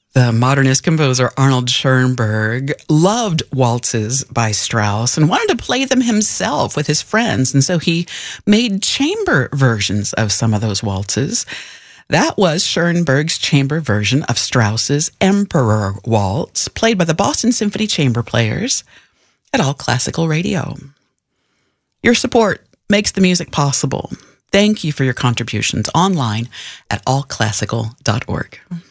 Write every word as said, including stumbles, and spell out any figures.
The modernist composer Arnold Schoenberg loved waltzes by Strauss and wanted to play them himself with his friends. And so he made chamber versions of some of those waltzes. That was Schoenberg's chamber version of Strauss's Emperor Waltz, played by the Boston Symphony Chamber Players at All Classical Radio. Your support makes the music possible. Thank you for your contributions online at all classical dot org.